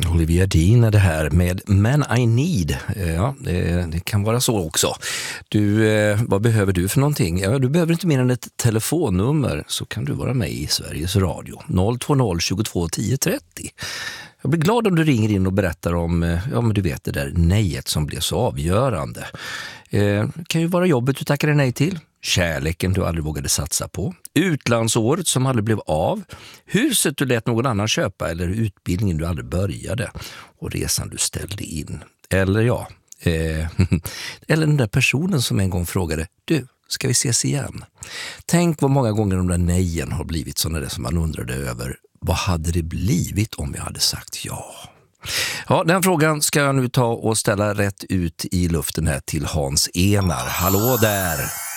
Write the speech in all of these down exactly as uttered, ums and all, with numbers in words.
Olivia Dean är det här med Man I Need. Ja, det, det kan vara så också. Du, eh, vad behöver du för någonting? Ja, du behöver inte mer än ett telefonnummer, så kan du vara med i Sveriges Radio. noll två noll tjugotvå tio trettio. Jag blir glad om du ringer in och berättar om, ja men du vet det där nejet som blev så avgörande. Eh, kan ju vara jobbet du tackade nej till. Kärleken du aldrig vågade satsa på. Utlandsåret som aldrig blev av. Huset du lät någon annan köpa eller utbildningen du aldrig började. Och resan du ställde in. Eller ja, eh, eller den där personen som en gång frågade, du, ska vi ses igen? Tänk vad många gånger de där nejen har blivit sådana där som man undrade över. Vad hade det blivit om jag hade sagt ja? Ja, den frågan ska jag nu ta och ställa rätt ut i luften här till Hans Enar. Hallå där!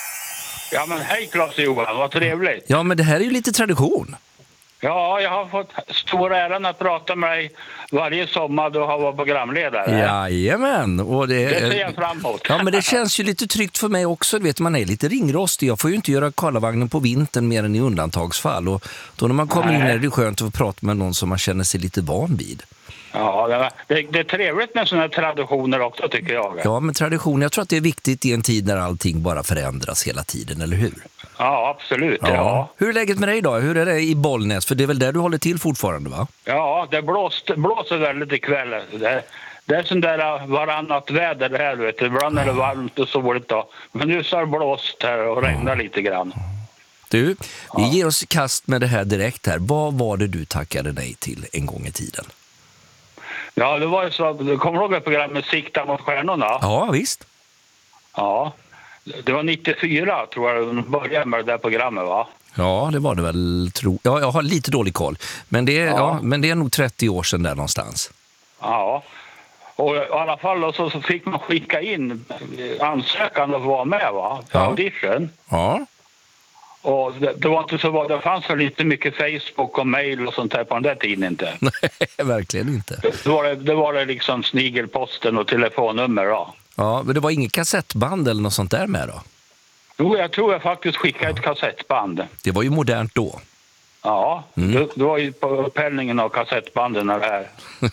Ja men hej Claes och Johan, vad trevligt. Ja men det här är ju lite tradition. Ja, jag har fått stor äran att prata med dig varje sommar då jag har varit programledare. Jajamän. Och det, det ser jag fram emot. Ja men det känns ju lite tryggt för mig också. Du vet, man är lite ringrostig. Jag får ju inte göra Karlavagnen på vintern mer än i undantagsfall. Och då när man kommer Nej. in är det skönt att få prata med någon som man känner sig lite van vid. Ja, det, det är trevligt med sådana här traditioner också tycker jag. Ja, men tradition, jag tror att det är viktigt i en tid när allting bara förändras hela tiden, eller hur? Ja, absolut. Ja. Ja. Hur är läget med dig då? Hur är det i Bollnäs? För det är väl där du håller till fortfarande, va? Ja, det blåst, blåser väldigt ikväll. Det, det är sån där varannat väder det här, vet du. Ibland är det varmt och soligt då. Men nu så har det blåst här och regnar lite grann. Du, vi ja. ger oss i kast med det här direkt här. Vad var det du tackade nej till en gång i tiden? Ja, det var ju så, du kommer ihåg det programmet Sikta mot stjärnorna? Ja, visst. Ja, det var nittiofyra tror jag de började med det där programmet, va? Ja, det var det väl, tro. Ja, jag har lite dålig koll. Men det är, ja. Ja, men det är nog trettio år sedan där någonstans. Ja, och i alla fall då, så, så fick man skicka in ansökan att vara med, va? För ja. audition. Ja. Och det, det var inte så, det fanns så lite mycket Facebook och mail och sånt där på den där tiden inte. Nej, verkligen inte. Det var det, det var det liksom snigelposten och telefonnummer då. Ja, men det var inget kassettband eller något sånt där med då? Jo, jag tror jag faktiskt skickade ett kassettband. Det var ju modernt då. Ja, mm. det, det var ju på upphällningen av kassettbanden och det här.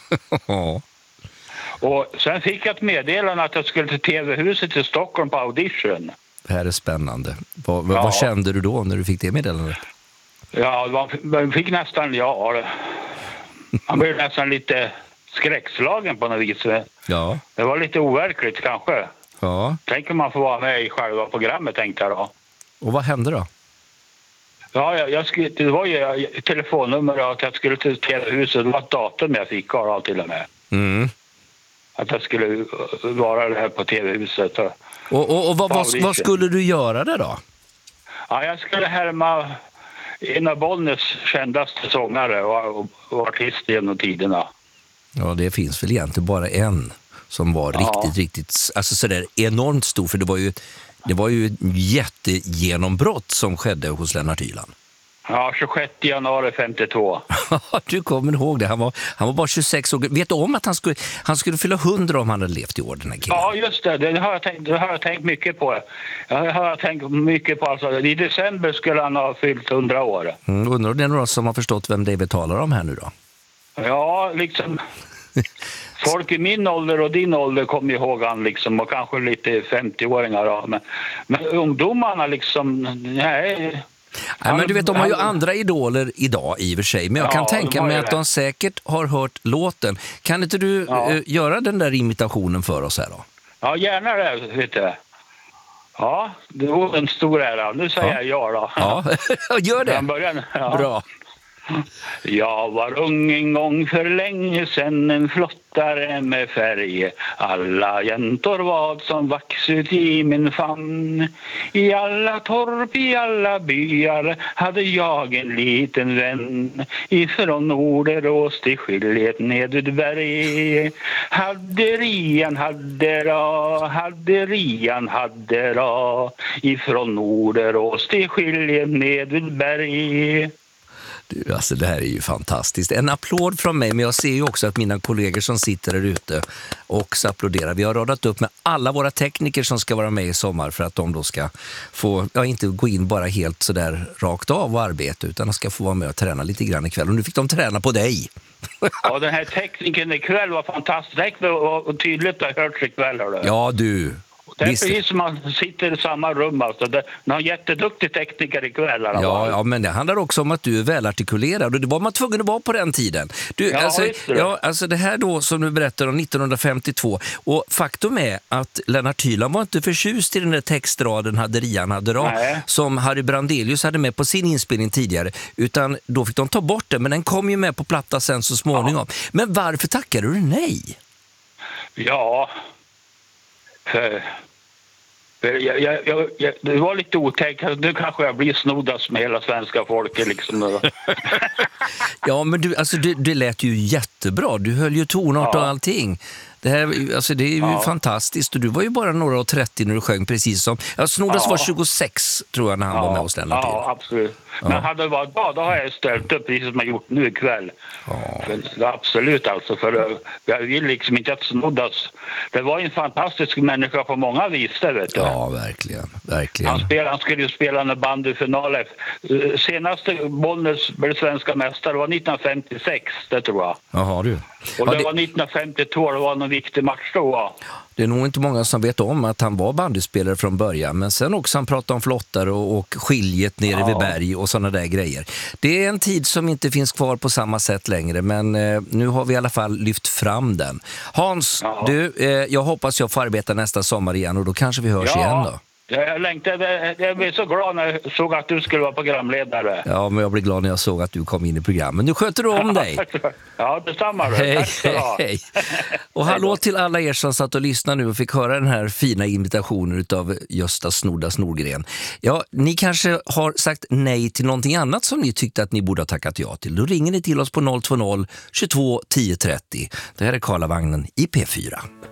Ja. Och sen fick jag ett meddelande att jag skulle till T V-huset i Stockholm på audition. Det här är spännande. Vad, ja. vad kände du då när du fick det meddelandet? Ja, man fick nästan, ja, man blev nästan lite skräckslagen på något vis. Ja. Det var lite overkligt kanske. Ja. Tänk om man får vara med i själva programmet, tänkte jag då. Och vad hände då? Ja, jag, jag skulle, det var ju telefonnummer att jag skulle till T V-huset. Det var ett datum jag fick av till och med. Mm. Att jag skulle vara det här på T V-huset. Och, och, och, och vad, vad, vad skulle du göra där då? Ja, jag skulle härma en av Bollnäs kändaste sångare och, och, och artist genom tiderna. Ja, det finns väl egentligen bara en som var ja. riktigt, riktigt, alltså sådär enormt stor. För det var ju, det var ju ett jättegenombrott som skedde hos Lennart Hyland. Ja, tjugosjätte januari femtiotvå. Du kommer ihåg det. Han var, han var bara tjugosex år. Vet du om att han skulle, han skulle fylla hundra om han hade levt i år, den här killen? Ja, just det. Det har jag tänkt, det har jag tänkt mycket på. Jag har tänkt mycket på. Alltså, i december skulle han ha fyllt hundra år. Mm, undrar om det är några som har förstått vem det är vi talar om här nu då? Ja, liksom... Folk i min ålder och din ålder kommer ihåg han liksom, och kanske lite femtioåringar då. Men, men ungdomarna liksom, nej... Nej, men du vet, de har ju andra idoler idag i och för sig. Men jag ja, kan tänka mig att de säkert har hört låten. Kan inte du ja. uh, göra den där imitationen för oss här då? Ja, gärna det, vet du. Ja, det var en stor ära. Nu säger ja. jag ja då. Ja, gör det. Början, ja. Bra. Jag var ung en gång för länge sedan, en flottare med färg. Alla jäntor vad som vax ut i min famn. I alla torp, i alla byar hade jag en liten vän. Ifrån Norderås till Skiljet Nedudberg. Hade Rian hade ra, hade Rian hade ra. Ifrån Norderås till Skiljet Nedudberg. Du, alltså det här är ju fantastiskt. En applåd från mig, men jag ser ju också att mina kollegor som sitter där ute också applåderar. Vi har radat upp med alla våra tekniker som ska vara med i sommar för att de då ska få, ja, inte gå in bara helt så där rakt av och arbeta, utan de ska få vara med och träna lite grann ikväll. Och nu fick de träna på dig. Ja, den här tekniken ikväll var fantastisk. Det var tydligt att hört ikväll. Hörde. Ja, du. Det är Visst. precis som man sitter i samma rum. Alltså. Det är en jätteduktig tekniker ikväll. Ja, ja, men det handlar också om att du är välartikulerad och det var man tvungen att vara på den tiden. Du, Ja, alltså, visst är det. ja, alltså det här då som du berättar om nittonhundrafemtiotvå, och faktum är att Lennart Hyland var inte förtjust i den där textraden hade Rian hade då, Nej. som Harry Brandelius hade med på sin inspelning tidigare, utan då fick de ta bort den, men den kom ju med på platta sen så småningom. Ja. Men varför tackade du nej? Ja, för... Jag, jag, jag, jag, det var lite otäckt. Nu kanske jag blir snoddas med hela svenska folket. Liksom. Ja, men du, alltså, det, det lät ju jättebra. Du höll ju tonart Ja. och allting. Det, här, alltså, det är ju Ja. fantastiskt. Och du var ju bara några och trettio när du sjöng, precis som... Ja, Snoddas Ja. var tjugosex, tror jag, när han ja, var med hos Lennart. ja, absolut. Men hade det varit bra, då har jag ställt upp precis som jag gjort nu ikväll. Ja. För, absolut, alltså. För jag vill liksom inte att snoddas. Det var en fantastisk människa på många vis, det vet du. Ja, verkligen. verkligen. Han, spelade, han skulle ju spela en bandyfinal. Senaste Bollnäs blev svenska mästare var nittonhundrafemtiosex, det tror jag. Jaha, du. Och Ja, det det, var nittonhundrafemtiotvå, det var en viktig match då. det är nog inte många som vet om att han var bandyspelare från början, men sen också han pratade om flottare och, och skiljet nere Ja. vid berg och sådana där grejer. Det är en tid som inte finns kvar på samma sätt längre, men eh, nu har vi i alla fall lyft fram den. Hans, Ja. du, eh, jag hoppas jag får arbeta nästa sommar igen och då kanske vi hörs Ja. igen då. Jag längtade, jag blev så glad när jag såg att du skulle vara programledare. Ja, men jag blir glad när jag såg att du kom in i programmet. Nu sköter du om dig. Ja, detsamma då. Hej, Tack ska du ha. hej. Och hallå till alla er som satt och lyssnade nu och fick höra den här fina invitationen av Gösta Snoddas Norgren. Ja, ni kanske har sagt nej till någonting annat som ni tyckte att ni borde ha tackat ja till. Då ringer ni till oss på noll två noll, tjugotvå, tio trettio. Det här är Karlavagnen i P fyra.